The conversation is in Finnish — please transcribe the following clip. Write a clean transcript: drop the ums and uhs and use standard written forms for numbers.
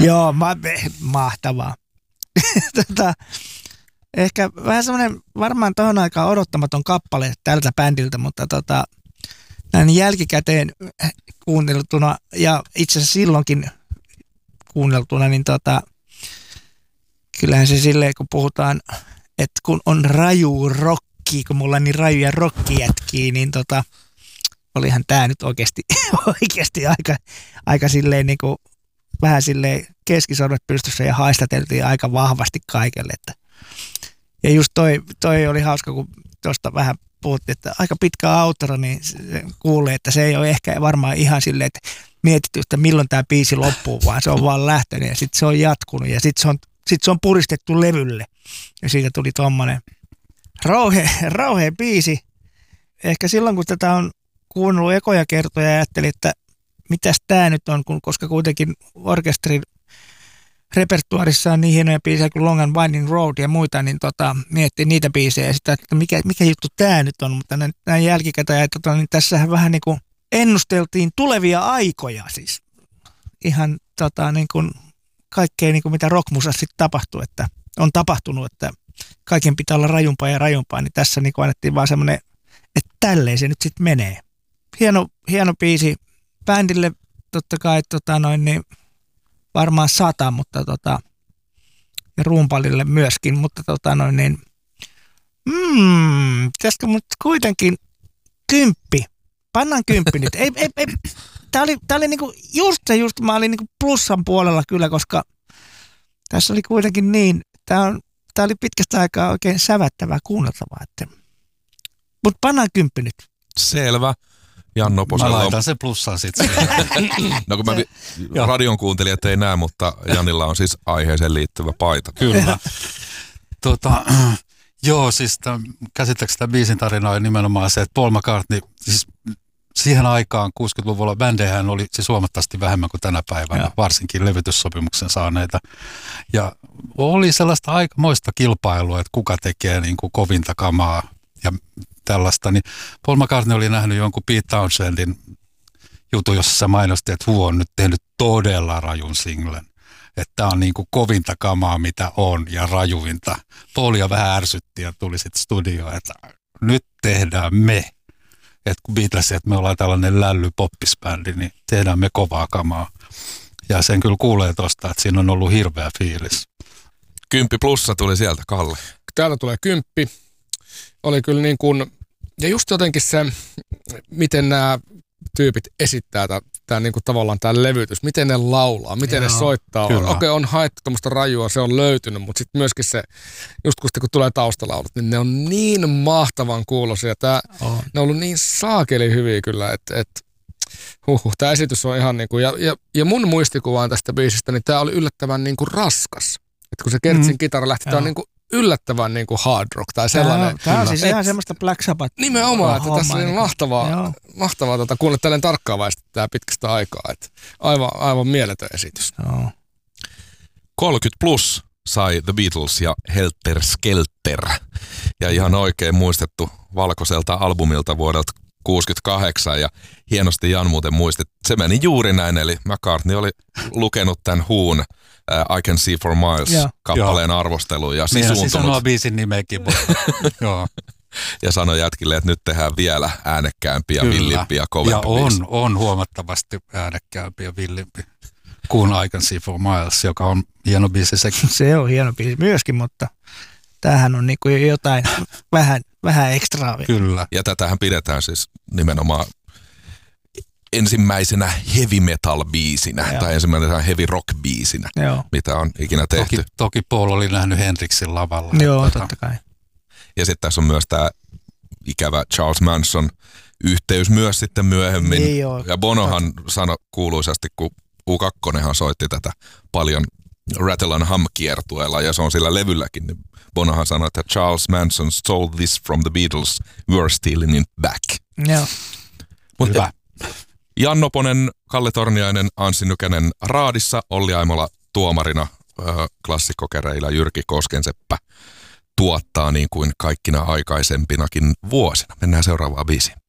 Joo, mahtavaa. Ehkä vähän semmoinen varmaan tohon aikaan odottamaton kappale tältä bändiltä, mutta näin jälkikäteen kuunneltuna ja itse asiassa silloinkin kuunneltuna, niin kyllähän se silleen, kun puhutaan, että kun on raju rokki, kun mulla on niin rajuja rokkijätkiä, niin olihan tää nyt oikeasti aika silleen niin kuin vähän silleen keskisormet pystyssä ja haistateltiin aika vahvasti kaikelle. Ja just toi oli hauska, kun tuosta vähän puhuttiin, että aika pitkä outro, niin kuulee, että se ei ole ehkä varmaan ihan silleen, että mietitty, että milloin tämä biisi loppuu, vaan se on vaan lähtenyt ja sitten se on jatkunut ja sitten se on puristettu levylle. Ja siitä tuli tommonen rauhea biisi. Ehkä silloin, kun tätä on kuunnellut ekoja kertoja ja ajattelin, että mitäs tää nyt on, koska kuitenkin orkesterin repertuarissa on niin hienoja biisejä kuin Long and Winding Road ja muita, niin miettii niitä biisejä ja sitä, että mikä juttu tää nyt on, mutta näin jälkikäteen, niin tässähän vähän niin kuin ennusteltiin tulevia aikoja siis. Ihan niin kuin kaikkea niin kuin mitä rockmusassa sitten tapahtuu, että on tapahtunut, että kaiken pitää olla rajumpaa ja rajumpaa, niin tässä niin kuin annettiin vaan semmoinen, että tälleen se nyt sitten menee. Hieno biisi bändille totta kai, niin varmaan 100, mutta ja rumpalille myöskin, mutta pitäisikö mut kuitenkin 10. Pannaan 10 nyt. Ei. Tää oli niinku just mä olin niinku plussan puolella kyllä, koska tässä oli kuitenkin niin, tää oli pitkästä aikaa oikein sävättävää kuunneltavaa, mutta pannaan 10 nyt. Selvä. Janno Posella. Mä laitan sen plussaan sitten. No kun radion kuuntelijat ei näe, mutta Janilla on siis aiheeseen liittyvä paita. Kyllä. Joo, siis käsittääkseni tämä biisin tarina oli nimenomaan se, että Paul McCartney, siis siihen aikaan 60-luvulla bändejähän oli siis huomattavasti vähemmän kuin tänä päivänä, varsinkin levytyssopimuksen saaneita. Ja oli sellaista aikamoista kilpailua, että kuka tekee niin kuin kovinta kamaa ja tällaista, niin Paul McCartney oli nähnyt jonkun Pete Townshendin jutun, jossa se mainosti, että Who on nyt tehnyt todella rajun singlen. Että tämä on niin kuin kovinta kamaa, mitä on, ja rajuinta. Paulia vähän ärsytti ja tuli sitten studioon, että nyt tehdään me. Että kun Beatles, että me ollaan tällainen lälly-poppisbändi, niin tehdään me kovaa kamaa. Ja sen kyllä kuulee tosta, että siinä on ollut hirveä fiilis. 10 plussa tuli sieltä, Kalle. Täällä tulee 10. Oli kyllä niin kuin, ja just jotenkin se, miten nämä tyypit esittää tämä niin kuin tavallaan tämä levytys, miten ne laulaa, miten ne soittaa. Okei, on haettu tämmöistä rajua, se on löytynyt, mutta sitten myöskin se, just kun tulee taustalaulut, niin ne on niin mahtavan kuuloisia. Ne on ollut niin saakeli hyviä kyllä, että tämä esitys on ihan niin kuin, ja mun muistikuvaan tästä biisistä, niin tämä oli yllättävän niin kuin raskas. Että kun se Kertsin kitara lähti, tämä on niin kuin yllättävän niin kuin hard rock tai sellainen. Tämä on siis ihan semmoista Black Sabbath. Nimenomaan, että tässä oli mahtavaa kuunnella tälleen tarkkaavaisesti tämä pitkästä aikaa. Että aivan mieletön esitys. Joo. 30 plus sai The Beatles ja Helter Skelter. Ja ihan oikein muistettu valkoiselta albumilta vuodelta 68 ja hienosti Jan muuten muistit. Se meni juuri näin, eli McCartney oli lukenut tämän Whon I Can See For Miles kappaleen arvostelun ja sisuuntunut. Niin, sanoa biisin nimeäkin. Joo. Ja sanoi jätkille, että nyt tehdään vielä äänekkäämpi ja villimpi ja kovempi biisi. Ja on huomattavasti äänekkäämpi ja villimpi kuin I Can See For Miles, joka on hieno biisi sekin. Se on hieno biisi myöskin, mutta tämähän on niinku jotain vähän ekstraa. Kyllä. Ja tätähän pidetään siis nimenomaan ensimmäisenä heavy metal biisinä tai ensimmäisenä heavy rock biisinä, mitä on ikinä tehty. Toki Paul oli nähnyt Hendrixin lavalla. Joo, totta kai. Ja sitten tässä on myös tämä ikävä Charles Manson yhteys myös sitten myöhemmin. Niin joo, ja Bonohan sanoi kuuluisasti, kun U2 soitti tätä paljon Rattle and Hum-kiertueella, ja se on sillä levylläkin, niin Bonohan sanoi, että Charles Manson stole this from the Beatles, we're stealing it back. Joo. Mutta Jan Noponen, Kalle Torniainen, Anssi Nykänen raadissa, Olli Aimola tuomarina, klassikkokäreillä Jyrki Koskenseppä tuottaa niin kuin kaikkina aikaisempinakin vuosina. Mennään seuraavaan biisiin.